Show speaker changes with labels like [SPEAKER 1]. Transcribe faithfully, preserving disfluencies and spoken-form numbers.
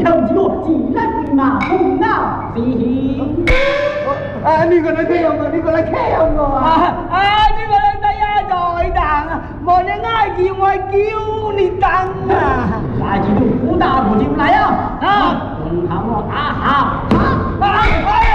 [SPEAKER 1] 头之我，自然会马红闹是。
[SPEAKER 2] 啊，你过来看我，你过来看我啊！
[SPEAKER 1] 啊，你过来在呀在当，无你爱叫我叫你当啊！来，记住，武大不进来啊！啊，看我打下啊！啊！